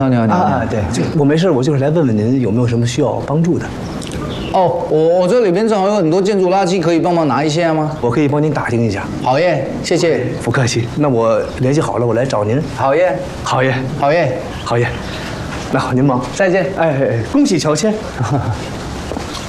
你好， 对，我没事，我就是来问问您有没有什么需要帮助的。 哦，我这里边正好有很多建筑垃圾，可以帮忙拿一些吗？ 我可以帮您打听一下。 好耶，谢谢。 不客气，那我联系好了，我来找您。 好耶， 好耶， 好耶， 好耶。那好，您忙， 再见。 哎，恭喜乔迁。